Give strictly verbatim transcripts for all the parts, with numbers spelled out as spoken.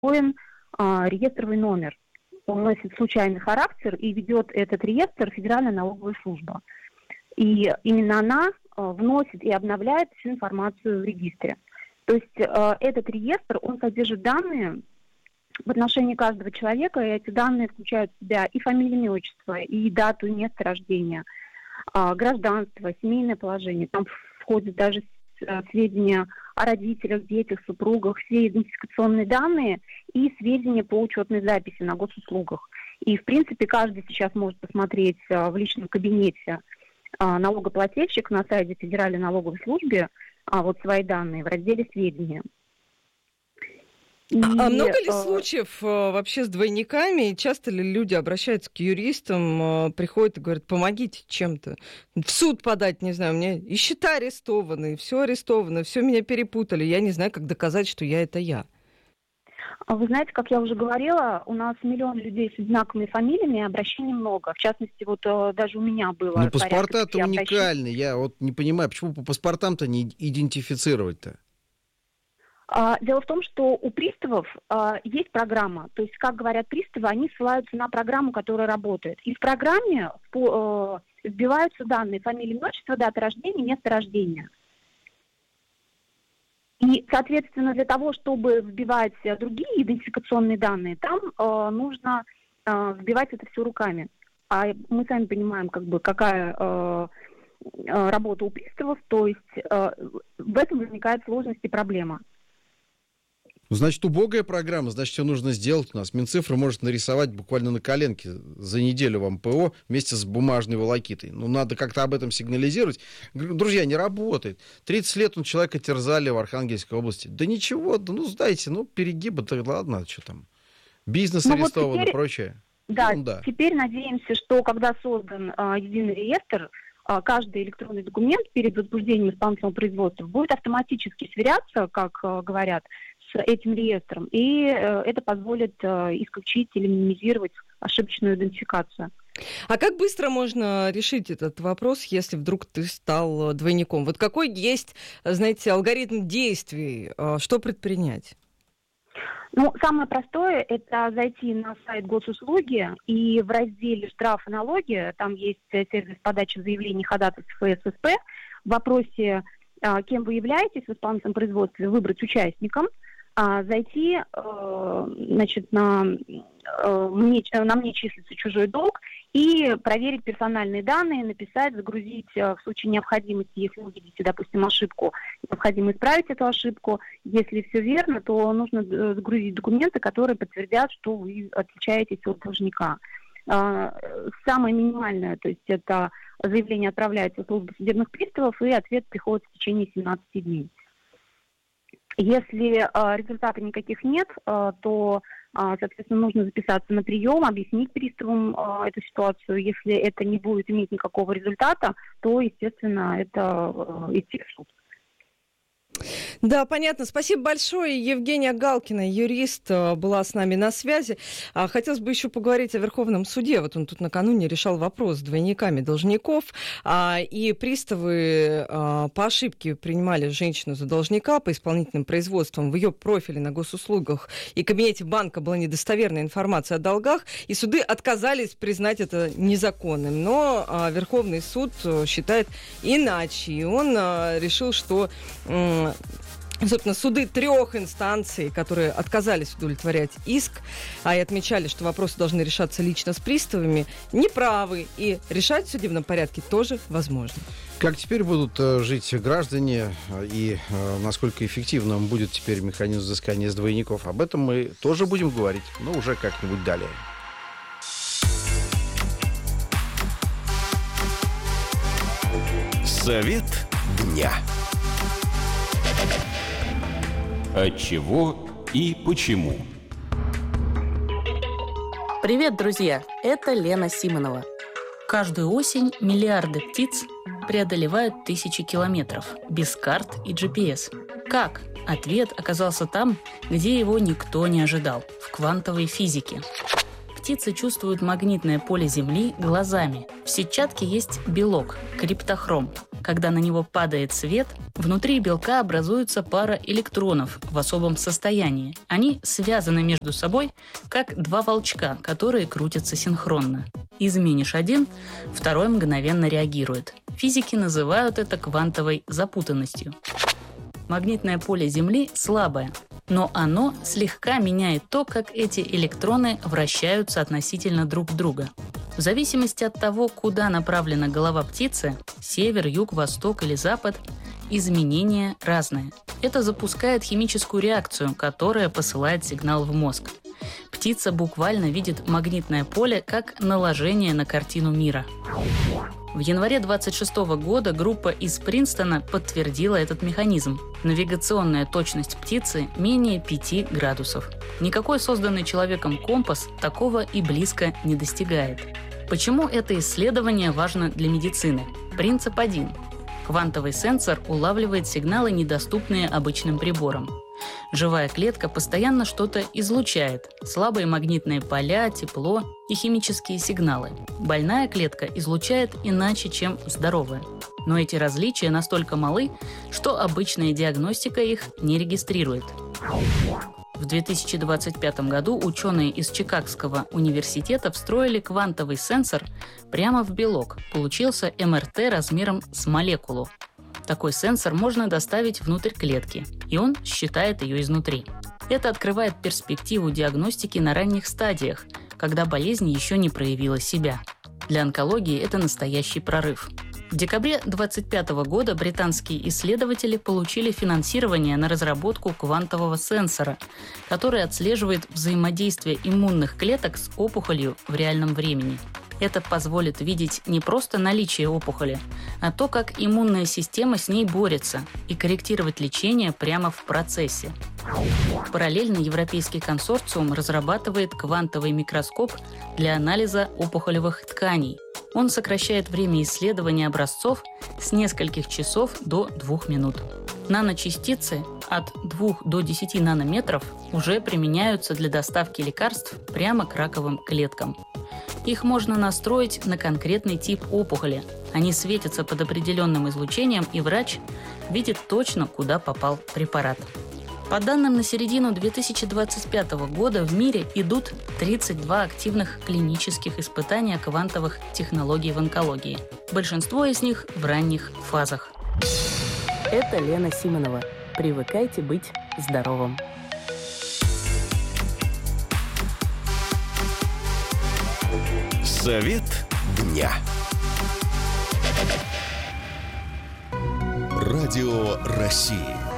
присвоен а, реестровый номер. Он носит случайный характер, и ведет этот реестр Федеральная налоговая служба. И именно она а, вносит и обновляет всю информацию в регистре. То есть а, этот реестр, он содержит данные в отношении каждого человека, и эти данные включают в себя и фамилию, имя, отчество, и дату, и место рождения, а, гражданство, семейное положение. Там входят даже сведения о родителях, детях, супругах, все идентификационные данные и сведения по учетной записи на госуслугах. И, в принципе, каждый сейчас может посмотреть в личном кабинете налогоплательщик на сайте Федеральной налоговой службы вот свои данные в разделе «Сведения». И, а много ли э... случаев э, вообще с двойниками? Часто ли люди обращаются к юристам, э, приходят и говорят, помогите чем-то? В суд подать, не знаю, у меня и счета арестованы, и все арестовано, все меня перепутали. Я не знаю, как доказать, что я это я. Вы знаете, как я уже говорила, у нас миллион людей с одинаковыми фамилиями, обращений много. В частности, вот э, даже у меня было... Но паспорта-то уникальны. Я вот не понимаю, почему по паспортам-то не идентифицировать-то? Дело в том, что у приставов э, есть программа, то есть, как говорят приставы, они ссылаются на программу, которая работает. И в программе э, вбиваются данные: фамилия, имя, отчество, дата рождения, место рождения. И, соответственно, для того, чтобы вбивать другие идентификационные данные, там э, нужно э, вбивать это все руками. А мы сами понимаем, как бы, какая э, работа у приставов, то есть э, в этом возникает сложность и проблема. Значит, убогая программа, значит, все нужно сделать у нас. Минцифра может нарисовать буквально на коленке за неделю вам ПО вместе с бумажной волокитой. Ну, надо как-то об этом сигнализировать. Друзья, не работает. тридцать лет он человека терзали в Архангельской области. Да ничего, да, ну, сдайте, ну, перегибы, да ладно, что там. Бизнес ну, арестован вот и прочее. Да, ну, да, теперь надеемся, что когда создан а, единый реестр, а, каждый электронный документ перед возбуждением исполнительного производства будет автоматически сверяться, как а, говорят, с этим реестром, и э, это позволит э, исключить или минимизировать ошибочную идентификацию. А как быстро можно решить этот вопрос, если вдруг ты стал двойником? Вот какой есть, знаете, алгоритм действий, э, что предпринять? Ну, самое простое – это зайти на сайт госуслуги, и в разделе «Штраф и налоги», там есть сервис подачи заявлений, ходатайств и ССП, в вопросе, э, кем вы являетесь в исполнительном производстве, выбрать участником, А, зайти, э, значит, на, э, мне, на мне числится чужой долг и проверить персональные данные, написать, загрузить э, в случае необходимости, если вы видите, допустим, ошибку, необходимо исправить эту ошибку. Если все верно, то нужно загрузить документы, которые подтвердят, что вы отличаетесь от должника. Э, самое минимальное, то есть это заявление отправляется в службу судебных приставов, и ответ приходит в течение семнадцати дней. Если э, результатов никаких нет, э, то, э, соответственно, нужно записаться на прием, объяснить приставам э, эту ситуацию. Если это не будет иметь никакого результата, то, естественно, это э, идти в суд. Да, понятно. Спасибо большое. Евгения Галкина, юрист, была с нами на связи. Хотелось бы еще поговорить о Верховном суде. Вот он тут накануне решал вопрос с двойниками должников, и приставы по ошибке принимали женщину за должника по исполнительным производствам. В ее профиле на госуслугах и кабинете банка была недостоверная информация о долгах, и суды отказались признать это незаконным. Но Верховный суд считает иначе, и он решил, что... Собственно, суды трех инстанций, которые отказались удовлетворять иск, а и отмечали, что вопросы должны решаться лично с приставами, неправы, и решать в судебном порядке тоже возможно. Как теперь будут жить граждане и насколько эффективным будет теперь механизм взыскания с двойников, об этом мы тоже будем говорить, но уже как-нибудь далее. Совет дня. Отчего и почему? Привет, друзья! Это Лена Симонова. Каждую осень миллиарды птиц преодолевают тысячи километров без карт и джи пи эс. Как? Ответ оказался там, где его никто не ожидал – в квантовой физике. Птицы чувствуют магнитное поле Земли глазами. В сетчатке есть белок – криптохром. Когда на него падает свет, внутри белка образуется пара электронов в особом состоянии. Они связаны между собой, как два волчка, которые крутятся синхронно. Изменишь один, второй мгновенно реагирует. Физики называют это квантовой запутанностью. Магнитное поле Земли слабое, но оно слегка меняет то, как эти электроны вращаются относительно друг друга. В зависимости от того, куда направлена голова птицы – север, юг, восток или запад – изменения разные. Это запускает химическую реакцию, которая посылает сигнал в мозг. Птица буквально видит магнитное поле как наложение на картину мира. В январе двадцать шестого года группа из Принстона подтвердила этот механизм. Навигационная точность птицы менее пяти градусов. Никакой созданный человеком компас такого и близко не достигает. Почему это исследование важно для медицины? Принцип один. Квантовый сенсор улавливает сигналы, недоступные обычным приборам. Живая клетка постоянно что-то излучает – слабые магнитные поля, тепло и химические сигналы. Больная клетка излучает иначе, чем здоровая. Но эти различия настолько малы, что обычная диагностика их не регистрирует. В две тысячи двадцать пятом году ученые из Чикагского университета встроили квантовый сенсор прямо в белок. Получился эм эр тэ размером с молекулу. Такой сенсор можно доставить внутрь клетки, и он считает ее изнутри. Это открывает перспективу диагностики на ранних стадиях, когда болезнь еще не проявила себя. Для онкологии это настоящий прорыв. В декабре две тысячи двадцать пятого года британские исследователи получили финансирование на разработку квантового сенсора, который отслеживает взаимодействие иммунных клеток с опухолью в реальном времени. Это позволит видеть не просто наличие опухоли, а то, как иммунная система с ней борется, и корректировать лечение прямо в процессе. Параллельно Европейский консорциум разрабатывает квантовый микроскоп для анализа опухолевых тканей. Он сокращает время исследования образцов с нескольких часов до двух минут. Наночастицы от двух до десяти нанометров уже применяются для доставки лекарств прямо к раковым клеткам. Их можно настроить на конкретный тип опухоли. Они светятся под определенным излучением, и врач видит точно, куда попал препарат. По данным на середину две тысячи двадцать пятого года в мире идут тридцать два активных клинических испытания квантовых технологий в онкологии. Большинство из них в ранних фазах. Это Лена Симонова. Привыкайте быть здоровым. Совет дня. Радио России.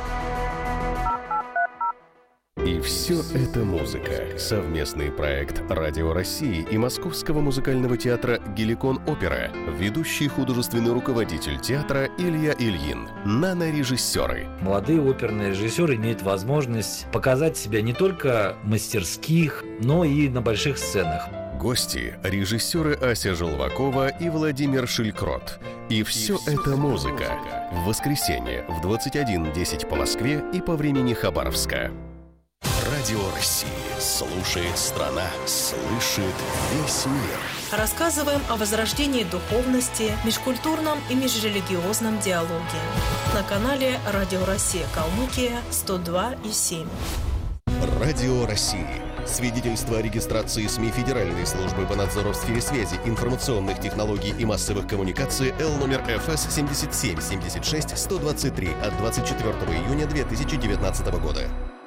И все это музыка. Совместный проект Радио России и Московского музыкального театра «Геликон Опера». Ведущий художественный руководитель театра Илья Ильин. Нанорежиссеры. Молодые оперные режиссеры имеют возможность показать себя не только в мастерских, но и на больших сценах. Гости – режиссеры Ася Желвакова и Владимир Шилькрот. И все это музыка. В воскресенье в двадцать один десять по Москве и по времени Хабаровска. Радио России. Слушает страна. Слышит весь мир. Рассказываем о возрождении духовности, межкультурном и межрелигиозном диалоге. На канале Радио Россия Калмыкия сто два и семь. Радио России. Свидетельство о регистрации СМИ Федеральной службы по надзору в сфере связи, информационных технологий и массовых коммуникаций Л номер Ф С семьдесят семь семьдесят шесть сто двадцать три от двадцать четвёртого июня две тысячи девятнадцатого года.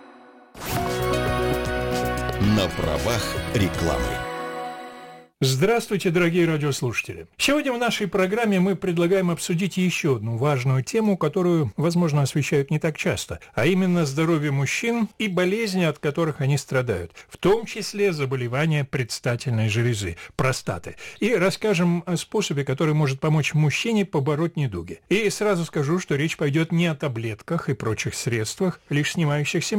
На правах рекламы. Здравствуйте, дорогие радиослушатели! Сегодня в нашей программе мы предлагаем обсудить еще одну важную тему, которую, возможно, освещают не так часто, а именно здоровье мужчин и болезни, от которых они страдают, в том числе заболевания предстательной железы, простаты. И расскажем о способе, который может помочь мужчине побороть недуги. И сразу скажу, что речь пойдет не о таблетках и прочих средствах, лишь снимающих симптомы.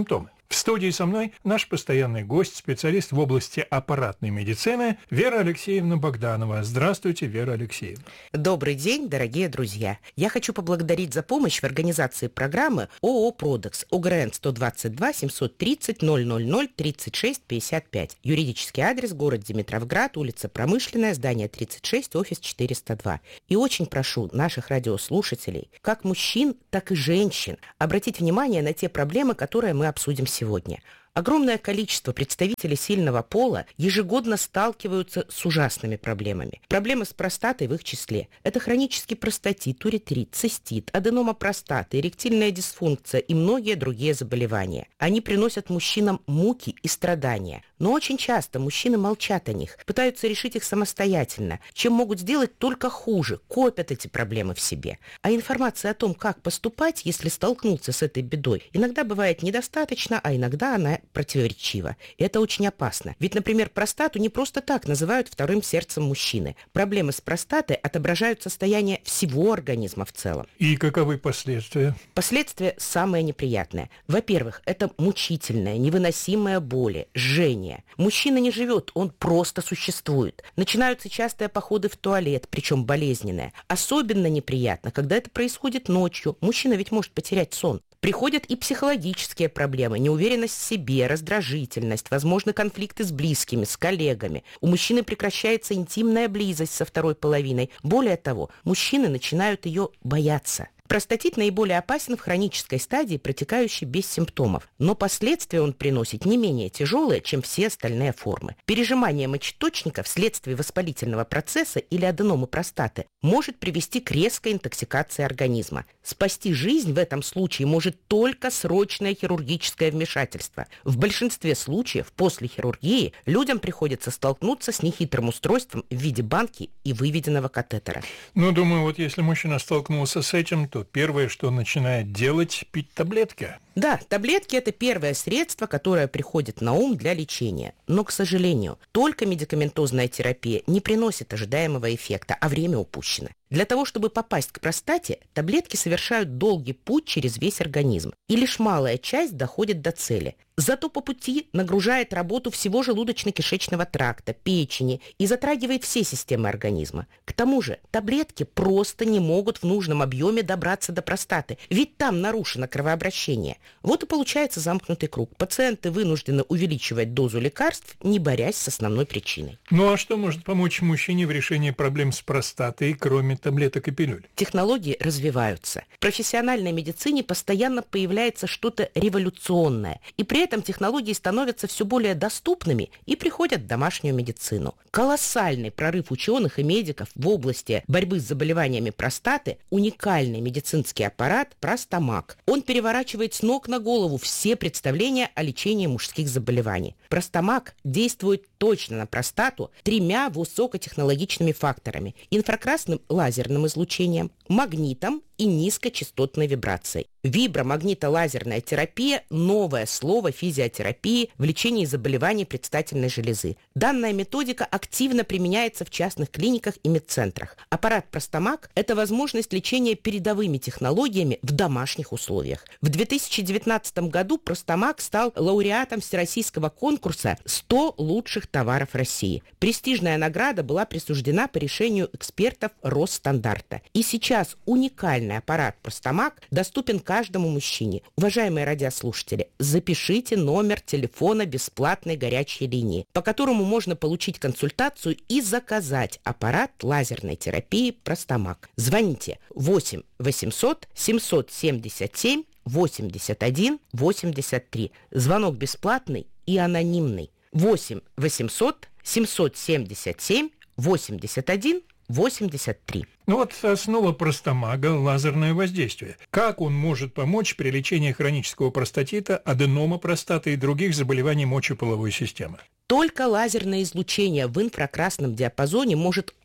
В студии со мной наш постоянный гость, специалист в области аппаратной медицины Вера Алексеевна Богданова. Здравствуйте, Вера Алексеевна. Добрый день, дорогие друзья. Я хочу поблагодарить за помощь в организации программы ООО «Продекс», ОГРН сто двадцать два семьсот тридцать ноль ноль ноль тридцать шесть пятьдесят пять. Юридический адрес: город Димитровград, улица Промышленная, здание тридцать шесть, офис четыреста два. И очень прошу наших радиослушателей, как мужчин, так и женщин, обратить внимание на те проблемы, которые мы обсудим сегодня. Огромное количество представителей сильного пола ежегодно сталкиваются с ужасными проблемами. Проблемы с простатой в их числе. Это хронический простатит, уретрит, цистит, аденома простаты, эректильная дисфункция и многие другие заболевания. Они приносят мужчинам муки и страдания. Но очень часто мужчины молчат о них, пытаются решить их самостоятельно, чем могут сделать только хуже, копят эти проблемы в себе. А информация о том, как поступать, если столкнуться с этой бедой, иногда бывает недостаточно, а иногда она противоречива. И это очень опасно. Ведь, например, простату не просто так называют вторым сердцем мужчины. Проблемы с простатой отображают состояние всего организма в целом. И каковы последствия? Последствия самые неприятные. Во-первых, это мучительная, невыносимая боль, жжение. Мужчина не живет, он просто существует. Начинаются частые походы в туалет, причем болезненные. Особенно неприятно, когда это происходит ночью. Мужчина ведь может потерять сон. Приходят и психологические проблемы, неуверенность в себе, раздражительность, возможны конфликты с близкими, с коллегами. У мужчины прекращается интимная близость со второй половиной. Более того, мужчины начинают ее бояться. Простатит наиболее опасен в хронической стадии, протекающей без симптомов, но последствия он приносит не менее тяжелые, чем все остальные формы. Пережимание мочеточника вследствие воспалительного процесса или аденомы простаты может привести к резкой интоксикации организма. Спасти жизнь в этом случае может только срочное хирургическое вмешательство. В большинстве случаев после хирургии людям приходится столкнуться с нехитрым устройством в виде банки и выведенного катетера. Ну, думаю, вот если мужчина столкнулся с этим, то первое, что он начинает делать, пить таблетки. Да, таблетки – это первое средство, которое приходит на ум для лечения. Но, к сожалению, только медикаментозная терапия не приносит ожидаемого эффекта, а время упущено. Для того, чтобы попасть к простате, таблетки совершают долгий путь через весь организм, и лишь малая часть доходит до цели. Зато по пути нагружает работу всего желудочно-кишечного тракта, печени и затрагивает все системы организма. К тому же таблетки просто не могут в нужном объеме добраться до простаты, ведь там нарушено кровообращение. Вот и получается замкнутый круг. Пациенты вынуждены увеличивать дозу лекарств, не борясь с основной причиной. Ну а что может помочь мужчине в решении проблем с простатой, кроме таблеток и пилюль? Технологии развиваются. В профессиональной медицине постоянно появляется что-то революционное, и при этом технологии становятся все более доступными и приходят в домашнюю медицину. Колоссальный прорыв ученых и медиков в области борьбы с заболеваниями простаты – уникальный медицинский аппарат Простомак. Он переворачивает с ног на голову все представления о лечении мужских заболеваний. Простомак действует точно на простату тремя высокотехнологичными факторами – инфракрасным лазерным излучением, магнитом и низкочастотной вибрацией. Вибромагнитолазерная терапия – новое слово физиотерапии в лечении заболеваний предстательной железы. Данная методика активно применяется в частных клиниках и медцентрах. Аппарат Простомак – это возможность лечения передовыми технологиями в домашних условиях. В две тысячи девятнадцатом году Простомак стал лауреатом всероссийского конкурса «сто лучших товаров России». Престижная награда была присуждена по решению экспертов Росстандартта. И сейчас уникальный аппарат Простомак доступен каждому мужчине. Уважаемые радиослушатели, запишите номер телефона бесплатной горячей линии, по которому можно получить консультацию и заказать аппарат лазерной терапии Простомак. Звоните восемь восемьсот семьсот семьдесят семь восемьдесят один восемьдесят три. Звонок бесплатный и анонимный. восемь восемьсот семьсот семьдесят семь восемьдесят один восемьдесят три. Ну вот основа Простомага – лазерное воздействие. Как он может помочь при лечении хронического простатита, аденома простаты и других заболеваний мочеполовой системы? Только лазерное излучение в инфракрасном диапазоне может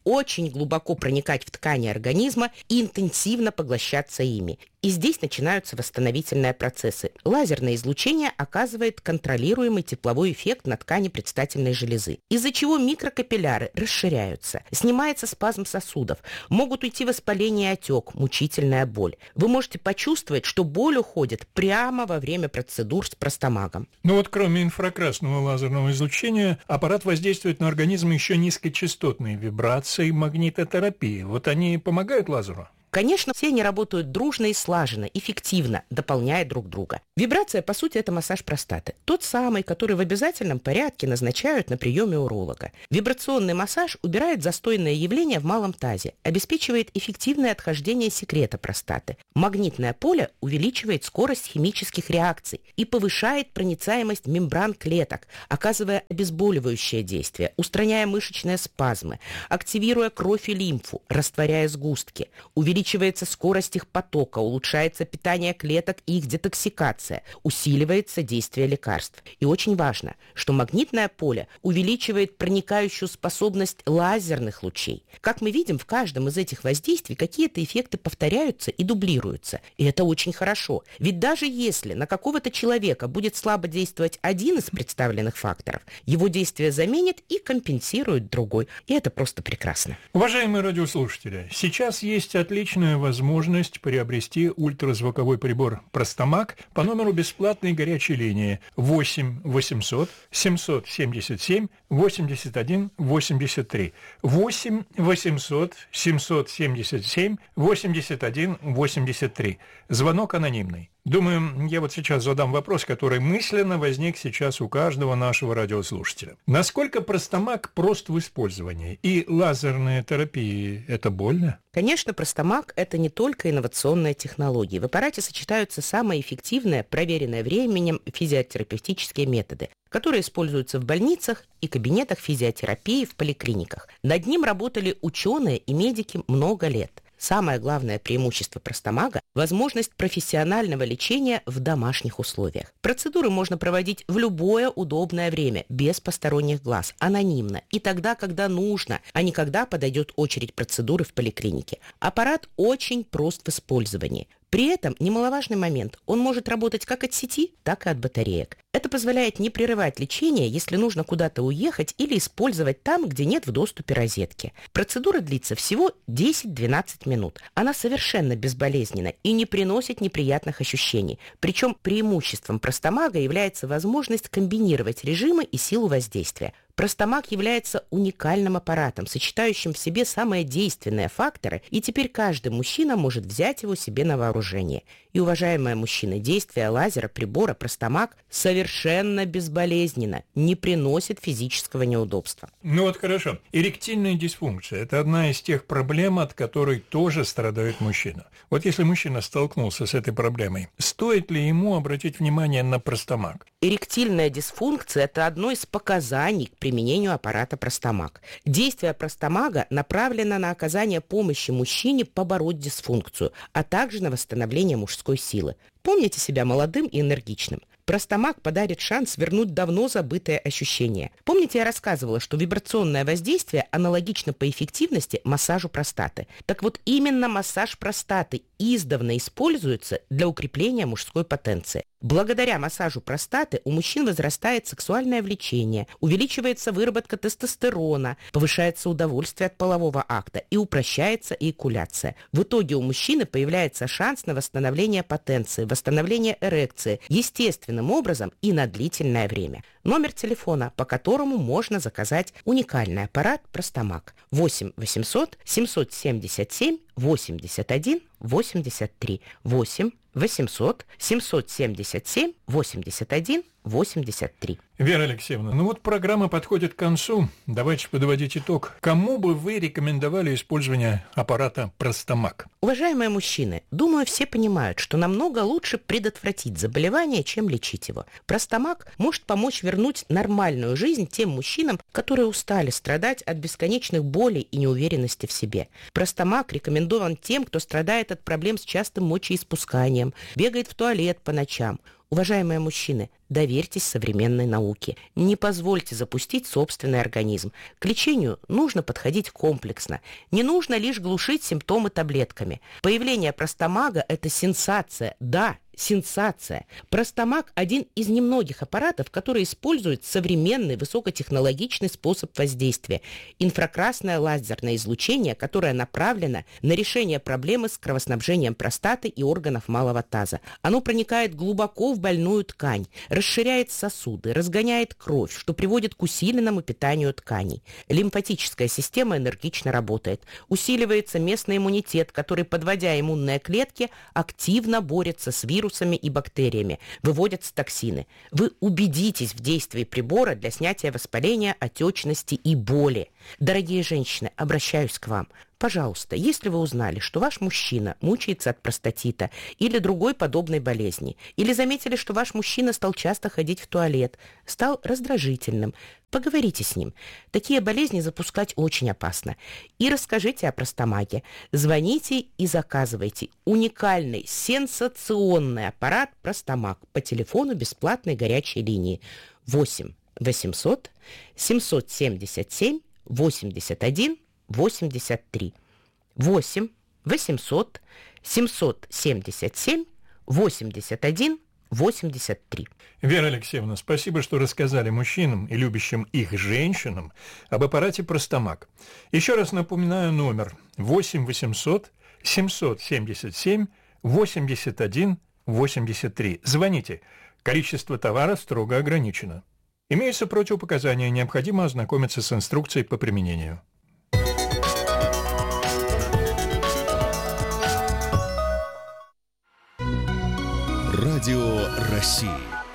очень глубоко проникать в ткани организма и интенсивно поглощаться ими. И здесь начинаются восстановительные процессы. Лазерное излучение оказывает контролируемый тепловой эффект на ткани предстательной железы, из-за чего микрокапилляры расширяются, снимается спазм сосудов, могут уйти воспаление и отек, мучительная боль. Вы можете почувствовать, что боль уходит прямо во время процедур с простомагом. Ну вот кроме инфракрасного лазерного излучения, аппарат воздействует на организм еще низкочастотные вибрации, магнитотерапии. Вот они помогают лазеру? Конечно, все они работают дружно и слаженно, эффективно, дополняя друг друга. Вибрация, по сути, это массаж простаты. Тот самый, который в обязательном порядке назначают на приеме уролога. Вибрационный массаж убирает застойное явление в малом тазе, обеспечивает эффективное отхождение секрета простаты. Магнитное поле увеличивает скорость химических реакций и повышает проницаемость мембран клеток, оказывая обезболивающее действие, устраняя мышечные спазмы, активируя кровь и лимфу, растворяя сгустки, увеличивая Увеличивается скорость их потока, улучшается питание клеток и их детоксикация, усиливается действие лекарств. И очень важно, что магнитное поле увеличивает проникающую способность лазерных лучей. Как мы видим, в каждом из этих воздействий какие-то эффекты повторяются и дублируются. И это очень хорошо. Ведь даже если на какого-то человека будет слабо действовать один из представленных факторов, его действие заменит и компенсирует другой. И это просто прекрасно. Уважаемые радиослушатели, сейчас есть отличная возможность приобрести ультразвуковой прибор «Простомаг» по номеру бесплатной горячей линии восемь восемьсот семьсот семьдесят семь восемьдесят один восемьдесят три. восемь восемьсот семьсот семьдесят семь восемьдесят один восемьдесят три. Звонок анонимный. Думаю, я вот сейчас задам вопрос, который мысленно возник сейчас у каждого нашего радиослушателя. Насколько Простомаг прост в использовании? И лазерная терапия – это больно? Конечно, Простомаг – это не только инновационная технология. В аппарате сочетаются самые эффективные, проверенные временем физиотерапевтические методы, которые используются в больницах и кабинетах физиотерапии в поликлиниках. Над ним работали ученые и медики много лет. Самое главное преимущество Простомага – возможность профессионального лечения в домашних условиях. Процедуры можно проводить в любое удобное время, без посторонних глаз, анонимно, и тогда, когда нужно, а не когда подойдет очередь процедуры в поликлинике. Аппарат очень прост в использовании. При этом немаловажный момент – он может работать как от сети, так и от батареек. Это позволяет не прерывать лечение, если нужно куда-то уехать или использовать там, где нет в доступе розетки. Процедура длится всего десять-двенадцать минут. Она совершенно безболезненна и не приносит неприятных ощущений. Причем преимуществом Простомага является возможность комбинировать режимы и силу воздействия. Простомаг является уникальным аппаратом, сочетающим в себе самые действенные факторы, и теперь каждый мужчина может взять его себе на вооружение. И, уважаемые мужчины, действие лазера прибора Простомаг совершенно безболезненно, не приносит физического неудобства. Ну вот хорошо. Эректильная дисфункция – это одна из тех проблем, от которой тоже страдает мужчина. Вот если мужчина столкнулся с этой проблемой, стоит ли ему обратить внимание на Простомаг? Эректильная дисфункция – это одно из показаний к применению аппарата Простомаг. Действие Простомага направлено на оказание помощи мужчине побороть дисфункцию, а также на восстановление мужской силы. Помните себя молодым и энергичным. Простомаг подарит шанс вернуть давно забытое ощущение. Помните, я рассказывала, что вибрационное воздействие аналогично по эффективности массажу простаты. Так вот, именно массаж простаты издавна используется для укрепления мужской потенции. Благодаря массажу простаты у мужчин возрастает сексуальное влечение, увеличивается выработка тестостерона, повышается удовольствие от полового акта и упрощается эякуляция. В итоге у мужчины появляется шанс на восстановление потенции, восстановление эрекции естественным образом и на длительное время. Номер телефона, по которому можно заказать уникальный аппарат Простомаг. восемь восемьсот семьсот семьдесят семь восемьдесят один восемьдесят три. восемь восемьсот семьсот семьдесят семь восемьдесят один восемьдесят три. Вера Алексеевна, ну вот программа подходит к концу. Давайте подводить итог. Кому бы вы рекомендовали использование аппарата Простомаг? Уважаемые мужчины, думаю, все понимают, что намного лучше предотвратить заболевание, чем лечить его. Простомаг может помочь вернуть нормальную жизнь тем мужчинам, которые устали страдать от бесконечных болей и неуверенности в себе. Простомаг рекомендован тем, кто страдает от проблем с частым мочеиспусканием, бегает в туалет по ночам. Уважаемые мужчины, доверьтесь современной науке. Не позвольте запустить собственный организм. К лечению нужно подходить комплексно. Не нужно лишь глушить симптомы таблетками. Появление простомага – это сенсация. Да, сенсация. Простомаг – один из немногих аппаратов, который использует современный высокотехнологичный способ воздействия – инфракрасное лазерное излучение, которое направлено на решение проблемы с кровоснабжением простаты и органов малого таза. Оно проникает глубоко в больную ткань, расширяет сосуды, разгоняет кровь, что приводит к усиленному питанию тканей. Лимфатическая система энергично работает. Усиливается местный иммунитет, который, подводя иммунные клетки, активно борется с вирусами вирусами и бактериями, выводятся токсины. Вы убедитесь в действии прибора для снятия воспаления, отечности и боли. Дорогие женщины, обращаюсь к вам. Пожалуйста, если вы узнали, что ваш мужчина мучается от простатита или другой подобной болезни, или заметили, что ваш мужчина стал часто ходить в туалет, стал раздражительным, поговорите с ним. Такие болезни запускать очень опасно. И расскажите о простомаге. Звоните и заказывайте уникальный, сенсационный аппарат «Простомаг» по телефону бесплатной горячей линии восемь восемьсот семьсот семьдесят семь восемьдесят один восемьдесят три. восемь восемьсот семьсот семьдесят семь восемьдесят один восемьдесят три. Вера Алексеевна, спасибо, что рассказали мужчинам и любящим их женщинам об аппарате «Простомаг». Еще раз напоминаю номер восемь восемьсот семьсот семьдесят семь восемьдесят один восемьдесят три. Звоните. Количество товара строго ограничено. Имеются противопоказания, необходимо ознакомиться с инструкцией по применению. Радио России.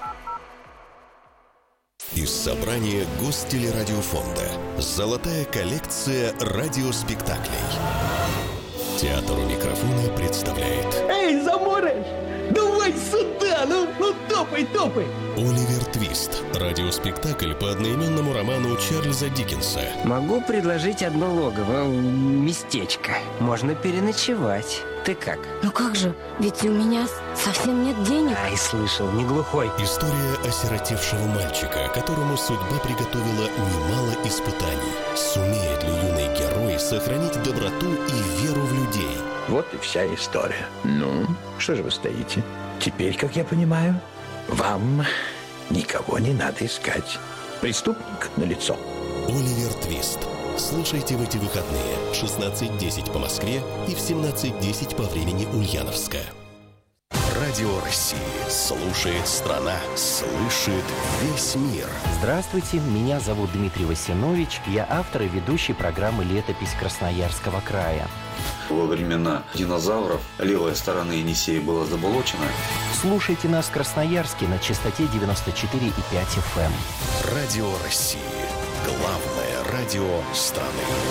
Из собрания Гостелерадиофонда. Золотая коллекция радиоспектаклей. Театр у микрофона представляет. Эй, Заморыч! Давай сюда! Ну, ну топай, топай! Оливер Твист. Радиоспектакль по одноименному роману Чарльза Диккенса. Могу предложить одно логово, местечко. Можно переночевать. Ты как? Ну как же, ведь у меня совсем нет денег. Ай, слышал, не глухой. История осиротевшего мальчика, которому судьба приготовила немало испытаний. Сумеет ли юный герой сохранить доброту и веру в людей? Вот и вся история. Ну, что же вы стоите? Теперь, как я понимаю, вам никого не надо искать. Преступник налицо. Оливер Твист. Слушайте в эти выходные в шестнадцать десять по Москве и в семнадцать десять по времени Ульяновска. Радио России. Слушает страна, слышит весь мир. Здравствуйте, меня зовут Дмитрий Васинович. Я автор и ведущий программы «Летопись Красноярского края». Во времена динозавров левая сторона Енисея была заболочена. Слушайте нас в Красноярске на частоте девяносто четыре и пять эф эм. Радио России. Главное радио страны.